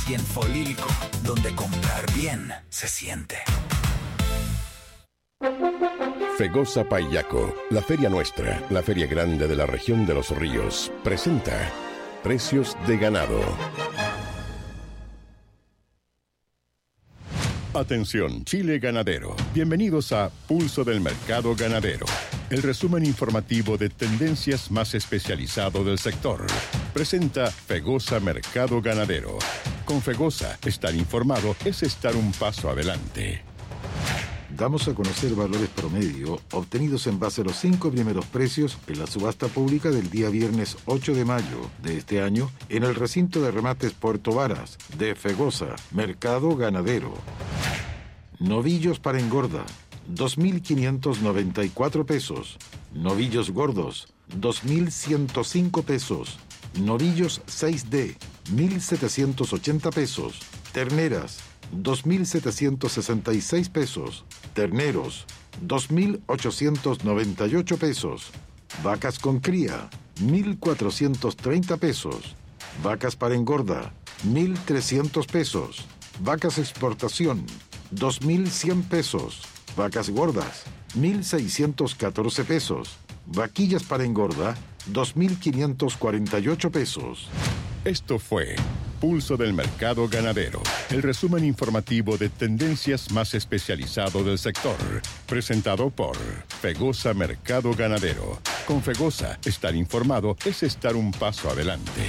y en Folílico, donde comprar bien se siente. Fegosa Payaco, la feria nuestra, la feria grande de la región de los ríos, presenta Precios de Ganado. Atención, Chile ganadero. Bienvenidos a Pulso del Mercado Ganadero, el resumen informativo de tendencias más especializado del sector. Presenta Fegosa Mercado Ganadero. Con Fegosa, estar informado es estar un paso adelante. Damos a conocer valores promedio obtenidos en base a los 5 primeros precios en la subasta pública del día viernes 8 de mayo de este año en el recinto de remates Puerto Varas de Fegosa, Mercado Ganadero. Novillos para engorda, 2.594 pesos. Novillos gordos, 2.105 pesos. Novillos 6D, 1.780 pesos. Terneras, 2.766 pesos. Terneros, 2.898 pesos. Vacas con cría, 1.430 pesos. Vacas para engorda, 1.300 pesos. Vacas exportación, 2.100 pesos. Vacas gordas, 1.614 pesos. Vaquillas para engorda, 2.548 pesos. Esto fue Pulso del Mercado Ganadero, el resumen informativo de tendencias más especializado del sector, presentado por Fegosa Mercado Ganadero. Con Fegosa, estar informado es estar un paso adelante.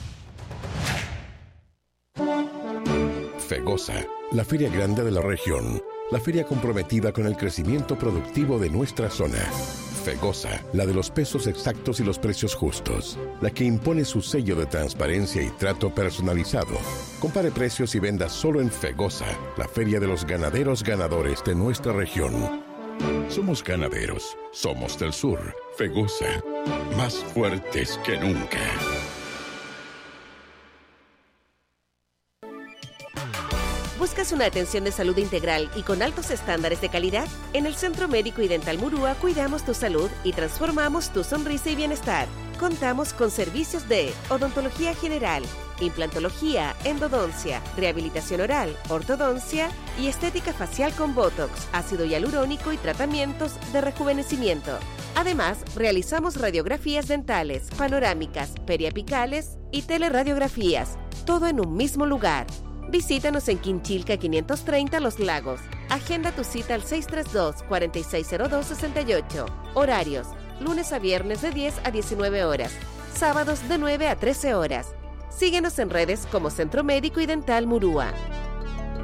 Fegosa, la feria grande de la región, la feria comprometida con el crecimiento productivo de nuestra zona. Fegosa, la de los pesos exactos y los precios justos, la que impone su sello de transparencia y trato personalizado. Compare precios y venda solo en Fegosa, la feria de los ganaderos ganadores de nuestra región. Somos ganaderos, somos del sur. Fegosa, más fuertes que nunca. ¿Buscas una atención de salud integral y con altos estándares de calidad? En el Centro Médico y Dental Murúa cuidamos tu salud y transformamos tu sonrisa y bienestar. Contamos con servicios de odontología general, implantología, endodoncia, rehabilitación oral, ortodoncia y estética facial con botox, ácido hialurónico y tratamientos de rejuvenecimiento. Además, realizamos radiografías dentales, panorámicas, periapicales y teleradiografías, todo en un mismo lugar. Visítanos en Quinchilca 530 Los Lagos. Agenda tu cita al 632-4602-68. Horarios: lunes a viernes de 10 a 19 horas. Sábados de 9 a 13 horas. Síguenos en redes como Centro Médico y Dental Murúa.